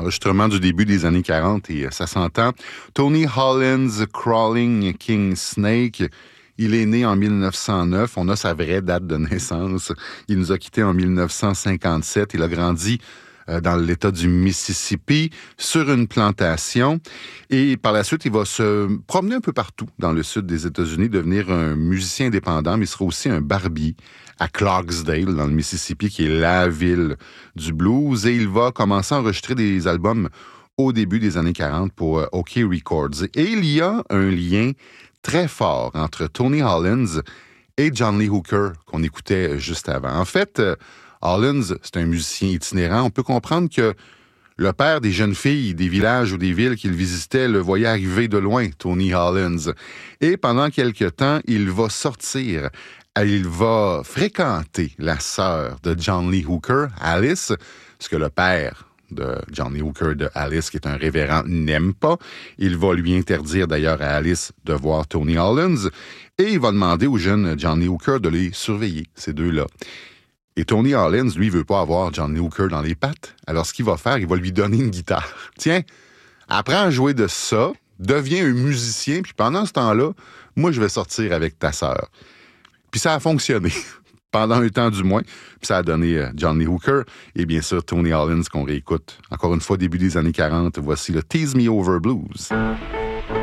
enregistrement du début des années 40 et ça s'entend. Tony Hollins, Crawling King Snake. Il est né en 1909. On a sa vraie date de naissance. Il nous a quittés en 1957. Il a grandi dans l'État du Mississippi, sur une plantation. Et par la suite, il va se promener un peu partout dans le sud des États-Unis, devenir un musicien indépendant, mais il sera aussi un barbier à Clarksdale, dans le Mississippi, qui est la ville du blues. Et il va commencer à enregistrer des albums au début des années 40 pour OK Records. Et il y a un lien très fort entre Tony Hollins et John Lee Hooker, qu'on écoutait juste avant. En fait, Hollins, c'est un musicien itinérant. On peut comprendre que le père des jeunes filles des villages ou des villes qu'il visitait le voyait arriver de loin, Tony Hollins. Et pendant quelque temps, il va sortir. Il va fréquenter la sœur de John Lee Hooker, Alice, ce que le père de John Lee Hooker de Alice, qui est un révérend, n'aime pas. Il va lui interdire d'ailleurs à Alice de voir Tony Hollins. Et il va demander au jeune John Lee Hooker de les surveiller, ces deux-là. Et Tony Hollins, lui, veut pas avoir John Lee Hooker dans les pattes. Alors, ce qu'il va faire, il va lui donner une guitare. Tiens, apprends à jouer de ça, deviens un musicien, puis pendant ce temps-là, moi, je vais sortir avec ta sœur. Puis ça a fonctionné, pendant un temps du moins. Puis ça a donné John Lee Hooker et bien sûr Tony Hollins qu'on réécoute. Encore une fois, début des années 40, voici le Tease Me Over Blues.